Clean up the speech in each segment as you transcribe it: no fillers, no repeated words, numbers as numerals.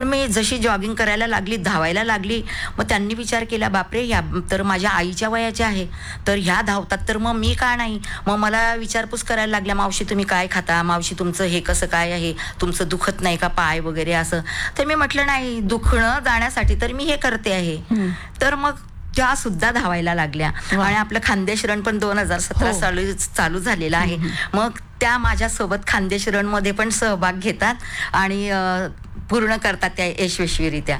मी जशी जॉगिंग करायला लागली, धावायला लागली, मग त्यांनी विचार केला, बापरे, ह्या तर माझ्या आईच्या वयाच्या आहे, तर ह्या धावतात तर मग मी का नाही. मग मला विचारपूस करायला लागल्या, मावशी तुम्ही काय खाता, मावशी तुमचं हे कसं काय आहे, तुमचं दुखत नाही का पाय वगैरे असं. तर मी म्हटलं नाही, दुखणं जाण्यासाठी तर मी हे करते आहे. तर मग त्या सुद्धा धावायला लागल्या आणि आपलं खानदेश रण पण 2017 चालू झालेलं आहे. मग त्या माझ्यासोबत खानदेश रणमध्ये पण सहभाग घेतात आणि पूर्ण करतात त्या यशस्वीरित्या.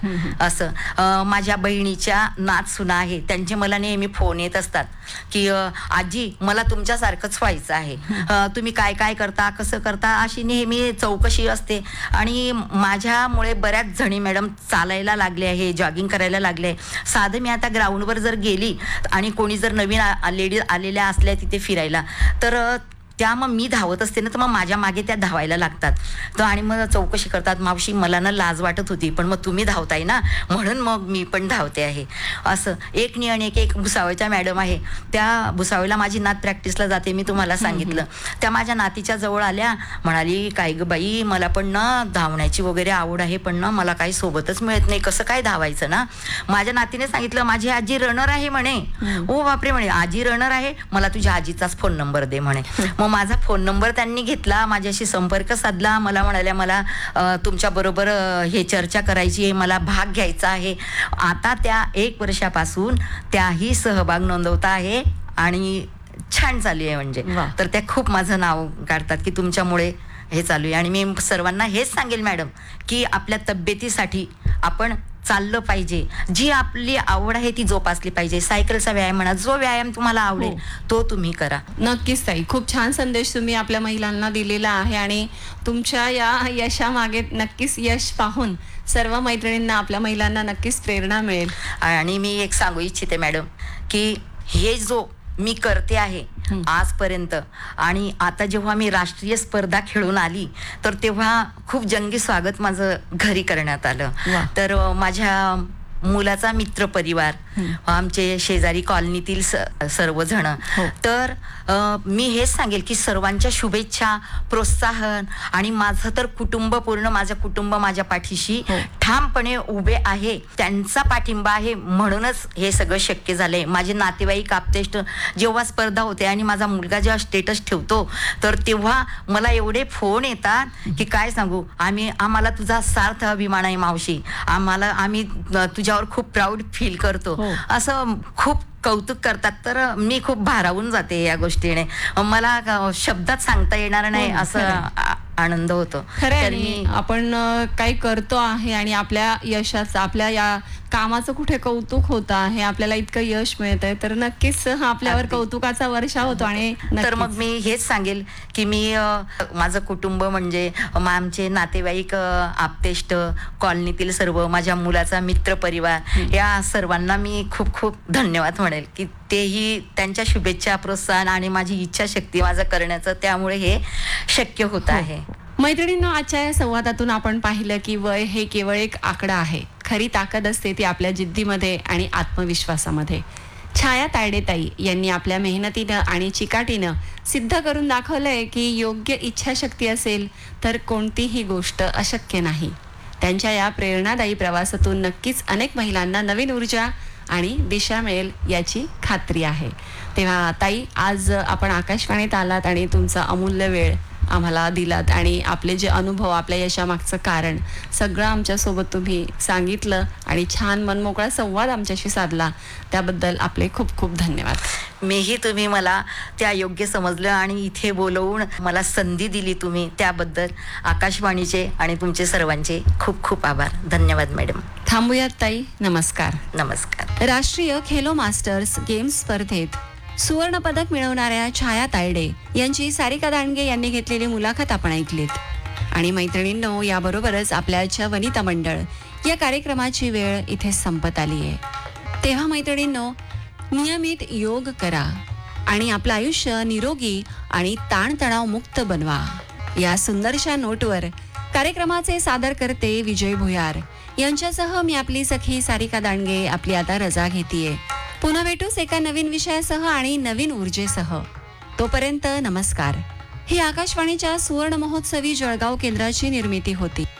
असं माझ्या बहिणीच्या नातसुना आहे, त्यांचे मला नेहमी फोन येत असतात की आजी मला तुमच्यासारखंच व्हायचं आहे, तुम्ही काय काय करता, कसं करता, अशी नेहमी चौकशी असते. आणि माझ्यामुळे बऱ्याच जणी मॅडम चालायला लागले आहे, जॉगिंग करायला लागले. साधं मी आता ग्राउंडवर जर गेली आणि कोणी जर नवीन लेडीज आलेल्या असल्या तिथे फिरायला, तर त्या मग मी धावत असते ना, तर मग माझ्या मागे त्या धावायला लागतात. तर आणि मग चौकशी करतात, मावशी मला ना लाज वाटत होती, पण मग तुम्ही धावताय ना म्हणून मग मी पण धावते आहे. असं एक आणि एक भुसावळच्या मॅडम आहे, त्या भुसावळला माझी नात प्रॅक्टिसला जाते, मी तुम्हाला सांगितलं. त्या माझ्या नातीच्या जवळ आल्या, म्हणाली काय ग बाई, मला पण ना धावण्याची वगैरे आवड आहे, पण ना मला काही सोबतच मिळत नाही, कसं काय धावायचं ना. माझ्या नातीने सांगितलं, माझी आजी रनर आहे म्हणे. ओ बापरे म्हणे, आजी रनर आहे, मला तुझ्या आजीचाच फोन नंबर दे म्हणे. मग माझा फोन नंबर त्यांनी घेतला, माझ्याशी संपर्क साधला. मला म्हणाल्या, मला तुमच्या बरोबर हे चर्चा करायची आहे, मला भाग घ्यायचा आहे. आता त्या 1 वर्षापासून त्याही सहभाग नोंदवता आहे आणि छान चालू आहे म्हणजे. तर त्या खूप माझं नाव काढतात की तुमच्यामुळे हे चालू आहे. आणि मी सर्वांना हेच सांगेल मॅडम की आपल्या तब्येतीसाठी आपण चाललं पाहिजे, जी आपली आवड आहे ती जोपासली पाहिजे. सायकलचा व्यायाम म्हणा, जो व्यायाम तुम्हाला आवडेल तो तुम्ही करा. नक्कीच ताई, खूप छान संदेश तुम्ही आपल्या महिलांना दिलेला आहे आणि तुमच्या या यशामागे नक्कीच यश पाहून सर्व मैत्रिणींना, आपल्या महिलांना नक्कीच प्रेरणा मिळेल. आणि मी एक सांगू इच्छिते मॅडम की हे जो मी करते आहे आजपर्यंत, आणि आता जेव्हा मी राष्ट्रीय स्पर्धा खेळून आली तर तेव्हा खूप जंगी स्वागत माझं घरी करण्यात आलं. तर माझ्या मुलाचा मित्र परिवार, आमचे शेजारी कॉलनीतील सर्वजण, तर मी हेच सांगेल की सर्वांच्या शुभेच्छा, प्रोत्साहन, आणि माझं तर कुटुंब, पूर्ण माझं कुटुंब माझ्या पाठीशी ठामपणे उभे आहे. त्यांचा पाठिंबा आहे म्हणूनच हे सगळं शक्य झालंय. माझे नातेवाईक आपतेष्ट जेव्हा स्पर्धा होते आणि माझा मुलगा जेव्हा स्टेटस ठेवतो तर तेव्हा मला एवढे फोन येतात की काय सांगू, आम्हाला तुझा सार्थ अभिमान आहे मावशी, आम्ही तुझ्यावर खूप प्राऊड फील करतो, असं खूप कौतुक करतात. तर मी खूप भारावून जाते या गोष्टीने, मला शब्दात सांगता येणार नाही असं आनंद होतो. खरं आपण काही करतो आहे आणि आपल्या यशाचं, आपल्या या कामाचं कुठे कौतुक होतं आहे, आपल्याला इतकं यश मिळत आहे, तर नक्कीच आपल्यावर कौतुकाचा वर्षाव होतो. आणि तर मग मी हेच सांगेल की मी माझं कुटुंब म्हणजे आमचे नातेवाईक, आपतेष्ट, कॉलनीतील सर्व, माझ्या मुलाचा मित्र परिवार, या सर्वांना मी खूप खूप धन्यवाद म्हणेल की तेही त्यांच्या शुभेच्छा, प्रोत्साहन आणि माझी इच्छाशक्ती माझं करण्याचं, त्यामुळे हे शक्य होत आहे. मैत्रिणींनो, आजच्या या संवादातून आपण पाहिलं की वय हे केवळ एक आकडा आहे, खरी ताकद असते ती आपल्या जिद्दीमध्ये आणि आत्मविश्वासामध्ये. छाया तायडेताई यांनी आपल्या मेहनतीनं आणि चिकाटीनं सिद्ध करून दाखवलंय की योग्य इच्छाशक्ती असेल तर कोणतीही गोष्ट अशक्य नाही. त्यांच्या या प्रेरणादायी प्रवासातून नक्कीच अनेक महिलांना नवीन ऊर्जा आणि दिशा मिळेल याची खात्री आहे. तेव्हा ताई, आज आपण आकाशवाणीत आलात आणि तुमचा अमूल्य वेळ आम्हाला दिलात आणि आपले जे अनुभव, आपल्या यशामागचं कारण सगळं आमच्यासोबत तुम्ही सांगितलं आणि छान मनमोकळा संवाद आमच्याशी साधला, त्याबद्दल आपले खूप खूप धन्यवाद. मीही तुम्ही मला त्या योग्य समजलं आणि इथे बोलवून मला संधी दिली तुम्ही, त्याबद्दल आकाशवाणीचे आणि तुमचे सर्वांचे खूप खूप आभार. धन्यवाद मॅडम. थांबूयात ताई. नमस्कार. नमस्कार. राष्ट्रीय खेलो मास्टर्स गेम्स स्पर्धेत सुवर्ण पदक मिळवणाऱ्या छाया तायडे यांची सारिका दांडगे यांनी घेतलेली मुलाखत आपण ऐकलीत. आणि मैत्रिणींनो, याबरोबरच आपल्या आजच्या वनिता मंडळ या कार्यक्रमाची वेळ इथे संपत आली आहे. तेव्हा मैत्रिणींनो, नियमित योग करा आणि आपलं आयुष्य निरोगी आणि ताणतणाव मुक्त बनवा. या सुंदरशा नोटवर कार्यक्रमाचे सादर करते विजय भुयार यांच्यासह मी आपली सखी सारिका दांडगे आपली आता रजा घेतीये. पुन्हा भेटूच एका नवीन विषयासह आणि नवीन ऊर्जेसह. तोपर्यंत नमस्कार. ही आकाशवाणीच्या सुवर्ण महोत्सवी जळगाव केंद्राची निर्मिती होती.